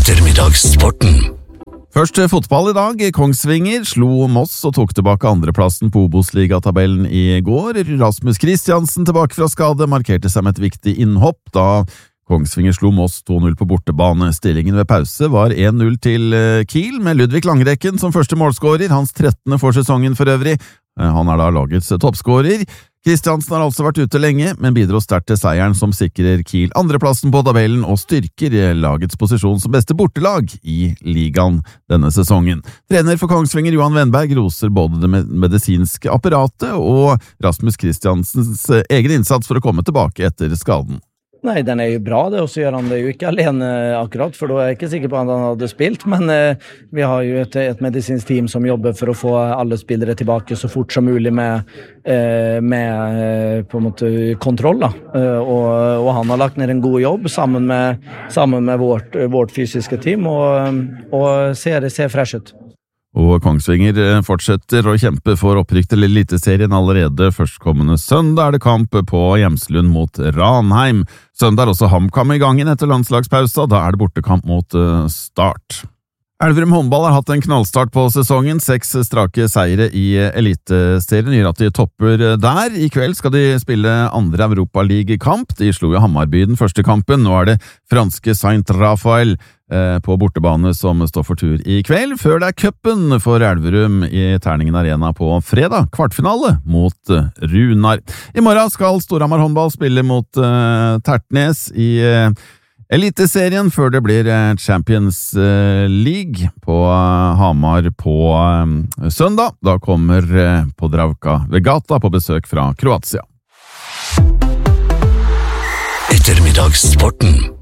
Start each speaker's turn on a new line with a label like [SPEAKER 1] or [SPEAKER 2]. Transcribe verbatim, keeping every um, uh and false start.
[SPEAKER 1] Ettermiddagssporten.
[SPEAKER 2] Først fotball i dag. Kongsvinger slo Moss og tok tilbake andreplassen på Obos-ligatabellen i går. Rasmus Kristiansen tilbake fra skade markerte seg med et viktig innhopp da Kongsvinger slo Moss to null på bortebane. Stillingen ved pause var en null til Kiel, med Ludvig Langrekken som første målskårer, hans trettende for sesongen for øvrig. Han er da lagets toppskårer. Kristiansen har altså vært ute lenge, men bidro sterkt til seieren som sikrer Kiel andreplassen på tabellen og styrker lagets posisjon som beste bortelag i ligaen denne sesongen. Trener for Kongsvinger Johan Wenberg roser både det medisinske apparatet og Rasmus Kristiansens egen innsats for å komme tilbake etter skaden.
[SPEAKER 3] Nei, den er jo bra det, og så gjør han det jo ikke alene akkurat, for da er jeg ikke sikker på at han hadde spilt, men eh, vi har jo et, et medisinsk team som jobber for å få alle spillere tilbake så fort som mulig med, eh, med eh, på en måte kontroll da, eh, og, og han har lagt ned en god jobb sammen med, sammen med vårt, vårt fysiske team, og, og ser, ser fresh ut.
[SPEAKER 2] Og Kongsvinger fortsetter å kjempe for opprykk til Eliteserien allerede. Førstkommende søndag er det kamp på Hjemslund mot Ranheim. Søndag er også HamKam i gangen etter landslagspausa, da er det bortekamp mot Start. Elverum håndball har hatt en knallstart på sesongen. Seks strake seire i Eliteserien gjør at de topper der. I kveld skal de spille andre Europa-league-kamp. De slo jo Hammarby den første kampen. Nå er det franske Saint-Raphael på bortebane som står for tur i kveld, før det er cupen for Elverum i Terningen Arena på fredag, kvartfinale mot Runar. I morgen skal Storhamar håndball spille mot uh, Tertnes i uh, Eliteserien, før det blir Champions League på Hamar på um, søndag. Da kommer uh, Podravka Vegata på besøk fra Kroatia.
[SPEAKER 1] Ettermiddagssporten.